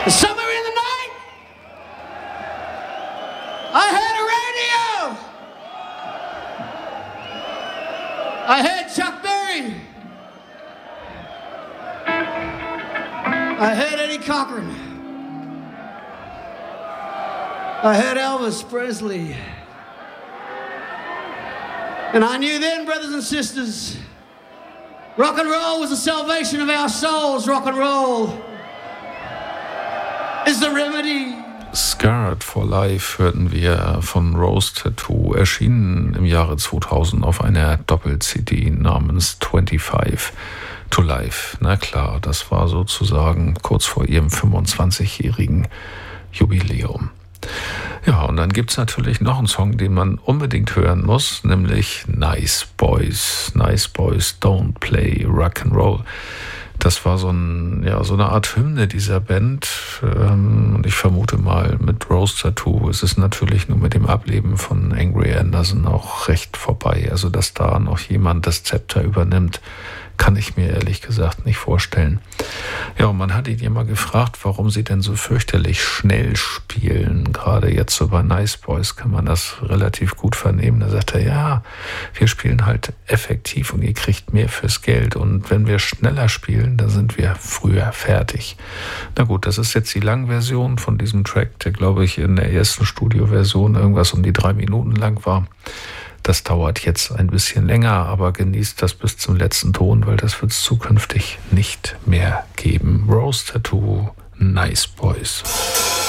Somewhere in the night, I had a radio. I had Chuck Berry. I had Eddie Cochran. I had Elvis Presley. And I knew then, brothers and sisters, rock and roll was the salvation of our souls. Rock and roll is the remedy. Scarred for Life hörten wir von Rose Tattoo, erschienen im Jahre 2000 auf einer Doppel-CD namens 25 to Life. Na klar, das war sozusagen kurz vor ihrem 25-jährigen Jubiläum. Ja, und dann gibt's natürlich noch einen Song, den man unbedingt hören muss, nämlich Nice Boys. Nice Boys Don't Play Rock'n'Roll. Das war so eine Art Hymne dieser Band. Und ich vermute mal, mit Rose Tattoo ist es natürlich nur mit dem Ableben von Angry Anderson auch recht vorbei. Also, dass da noch jemand das Zepter übernimmt, kann ich mir ehrlich gesagt nicht vorstellen. Ja, und man hat ihn ja mal gefragt, warum sie denn so fürchterlich schnell spielen. Gerade jetzt so bei Nice Boys kann man das relativ gut vernehmen. Da sagt er, ja, wir spielen halt effektiv und ihr kriegt mehr fürs Geld. Und wenn wir schneller spielen, dann sind wir früher fertig. Na gut, das ist jetzt die Langversion von diesem Track, der, glaube ich, in der ersten Studioversion irgendwas um die 3 Minuten lang war. Das dauert jetzt ein bisschen länger, aber genießt das bis zum letzten Ton, weil das wird es zukünftig nicht mehr geben. Rose Tattoo, Nice Boys.